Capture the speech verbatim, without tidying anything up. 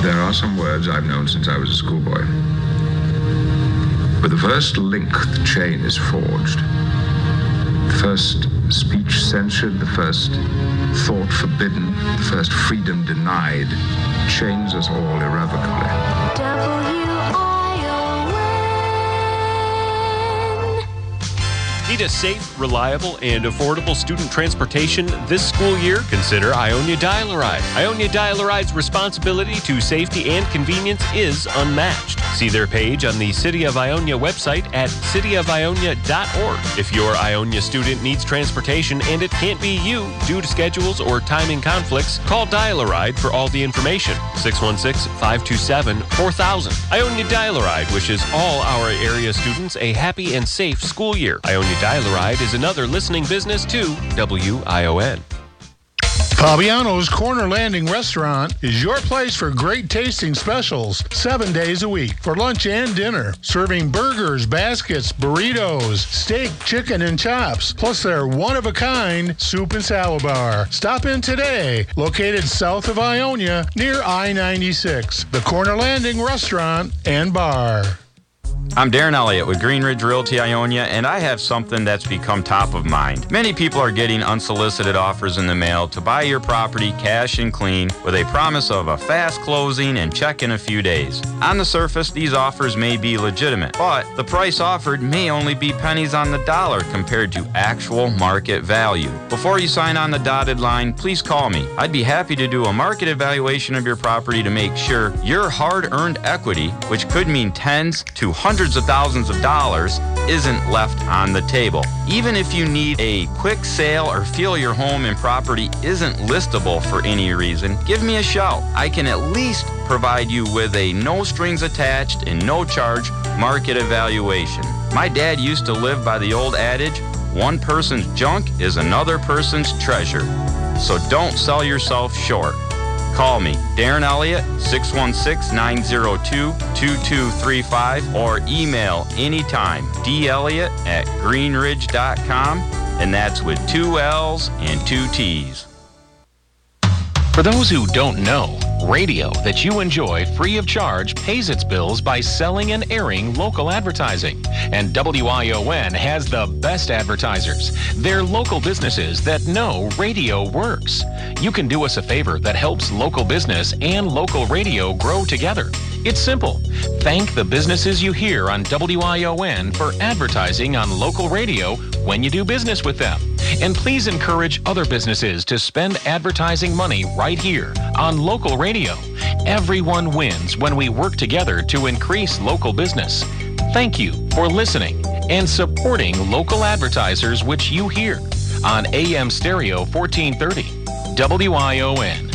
There are some words I've known since I was a schoolboy. With the first link, the chain is forged. The first speech censured, the first thought forbidden, the first freedom denied, chains us all irrevocably. Need a safe, reliable, and affordable student transportation this school year? Consider Ionia Dial-A-Ride. Ionia Dial-A-Ride's responsibility to safety and convenience is unmatched. See their page on the City of Ionia website at city of ionia dot org. If your Ionia student needs transportation and it can't be you due to schedules or timing conflicts, call Dial-A-Ride for all the information. six one six, five two seven, four thousand. Ionia Dial-A-Ride wishes all our area students a happy and safe school year. Ionia Dial-A-Ride is another listening business to W I O N. Fabiano's Corner Landing Restaurant is your place for great tasting specials seven days a week for lunch and dinner. Serving burgers, baskets, burritos, steak, chicken, and chops, plus their one-of-a-kind soup and salad bar. Stop in today, located south of Ionia near I ninety-six. The Corner Landing Restaurant and Bar. I'm Darren Elliott with Green Ridge Realty Ionia, and I have something that's become top of mind. Many people are getting unsolicited offers in the mail to buy your property cash and clean with a promise of a fast closing and check in a few days. On the surface, these offers may be legitimate, but the price offered may only be pennies on the dollar compared to actual market value. Before you sign on the dotted line, please call me. I'd be happy to do a market evaluation of your property to make sure your hard-earned equity, which could mean tens to hundreds of thousands of dollars, isn't left on the table. Even if you need a quick sale or feel your home and property isn't listable for any reason, give me a shout. I can at least provide you with a no strings attached and no charge market evaluation. My dad used to live by the old adage, one person's junk is another person's treasure. So don't sell yourself short. Call me, Darren Elliott, six one six, nine zero two, two two three five, or email anytime, delliott at greenridge dot com, and that's with two L's and two T's. For those who don't know, radio that you enjoy free of charge pays its bills by selling and airing local advertising. And W I O N has the best advertisers. They're local businesses that know radio works. You can do us a favor that helps local business and local radio grow together. It's simple. Thank the businesses you hear on W I O N for advertising on local radio when you do business with them. And please encourage other businesses to spend advertising money right here on local radio. Everyone wins when we work together to increase local business. Thank you for listening and supporting local advertisers which you hear on A M Stereo fourteen thirty, W I O N.